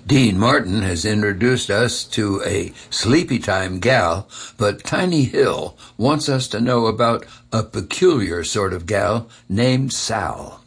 Dean Martin has introduced us to a sleepy time gal, but Tiny Hill wants us to know about a peculiar sort of gal named Sal.